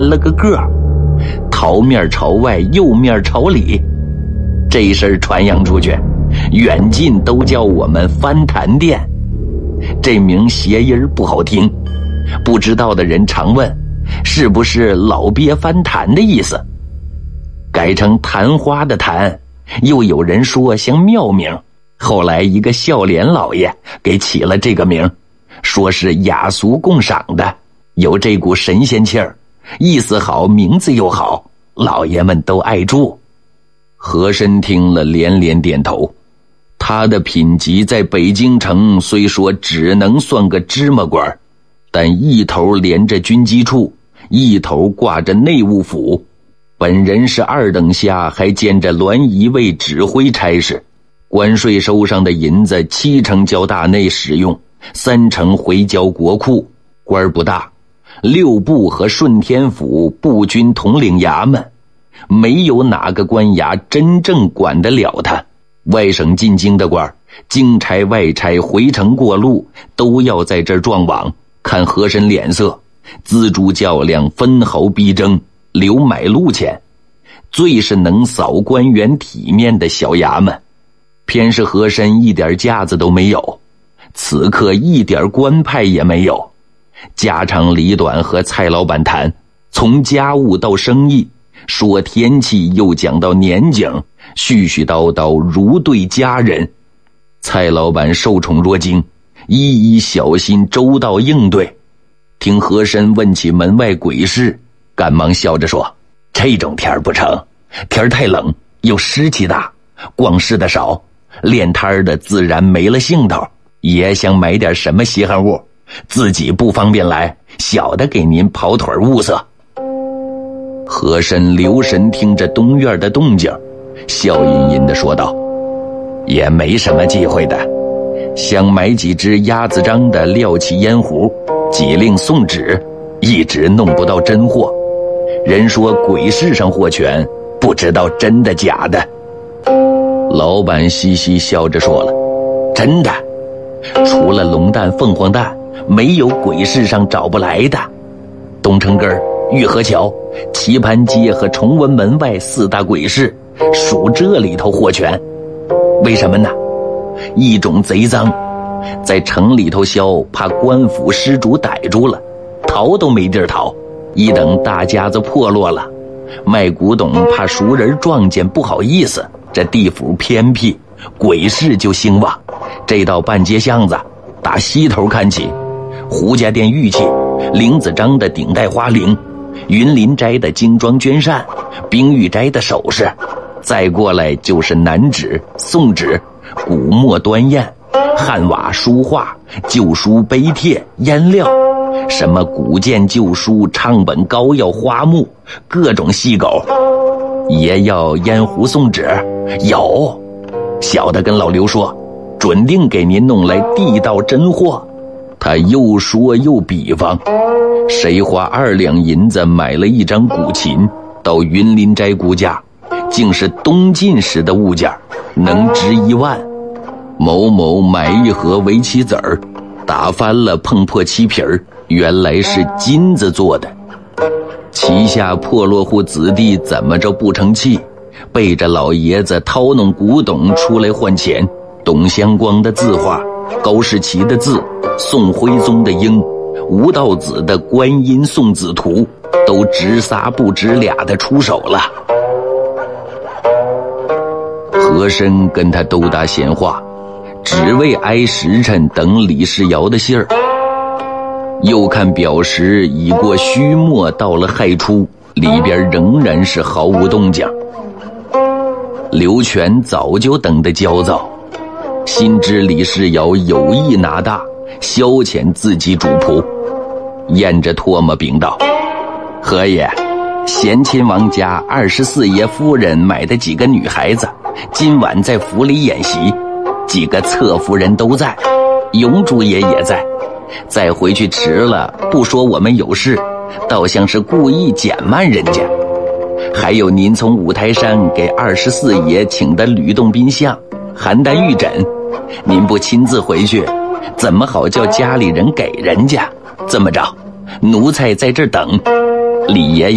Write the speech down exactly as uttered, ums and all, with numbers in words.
了个个，桃面朝外，右面朝里。这事儿传扬出去，远近都叫我们翻坛殿。这名谐音不好听，不知道的人常问，是不是老鳖翻坛的意思？改成昙花的昙，又有人说像庙名，后来一个孝廉老爷给起了这个名，说是雅俗共赏的，有这股神仙气儿，意思好，名字又好，老爷们都爱住。和珅听了连连点头，他的品级在北京城虽说只能算个芝麻官，但一头连着军机处，一头挂着内务府，本人是二等下，还兼着栾仪卫指挥差事，关税收上的银子七成交大内使用，三成回交国库，官不大。六部和顺天府步军统领衙门，没有哪个官衙真正管得了他。外省进京的官，京差外差回城过路，都要在这儿撞网，看和珅脸色，锱铢较量，分毫逼争，留买路钱。最是能扫官员体面的小衙门，偏是和珅一点架子都没有，此刻一点官派也没有，家长里短和蔡老板谈，从家务到生意，说天气又讲到年景，絮絮叨叨如对家人。蔡老板受宠若惊，一一小心周到应对。听和珅问起门外鬼事，赶忙笑着说，这种天儿不成，天儿太冷，又湿气大，逛市的少，练摊儿的自然没了兴头，也想买点什么稀罕物，自己不方便来，小的给您跑腿物色。和珅留神听着东院的动静，笑吟吟地说道，也没什么忌讳的，想买几只鸭子章的料器烟壶，几令宋纸，一直弄不到真货，人说鬼市上货全，不知道真的假的。老板嘻嘻笑着说了，真的，除了龙蛋凤凰蛋，没有鬼市上找不来的。东城根、玉河桥、棋盘街和崇文门外四大鬼市，属这里头货全。为什么呢？一种贼赃，在城里头销，怕官府失主逮住了，逃都没地儿逃。一等大家子破落了，卖古董怕熟人撞见不好意思，这地府偏僻，鬼市就兴旺。这道半街巷子，打西头看起，胡家店玉器，林子章的顶戴花翎，云林斋的精装绢扇，冰玉斋的首饰，再过来就是南纸、宋纸、古墨端砚、汉瓦书画、旧书碑帖、颜料，什么古鉴旧书、唱本膏药、花木，各种细狗。也要烟壶宋纸，有，小的跟老刘说，准定给您弄来地道真货。他又说又比方，谁花二两银子买了一张古琴，到云林斋估价，竟是东晋时的物件，能值一万。某某买一盒围棋子儿，打翻了碰破漆皮儿，原来是金子做的。旗下破落户子弟怎么着不成器，背着老爷子掏弄古董出来换钱。董相光的字画，高士奇的字，宋徽宗的鹰，吴道子的观音送子图，都值仨不值俩的出手了。和珅跟他兜搭闲话，只为挨时辰等李世尧的信儿。又看表时已过戌末，到了亥初，里边仍然是毫无动静。刘全早就等得焦躁，心知李世尧有意拿大，消遣自己主仆，咽着唾沫禀道：何爷，贤亲王家二十四爷夫人买的几个女孩子，今晚在府里演习，几个侧夫人都在，永主爷也在。再回去迟了，不说我们有事，倒像是故意减慢人家。还有您从五台山给二十四爷请的吕洞宾像、邯郸玉枕，您不亲自回去，怎么好叫家里人给人家？这么着，奴才在这儿等，李爷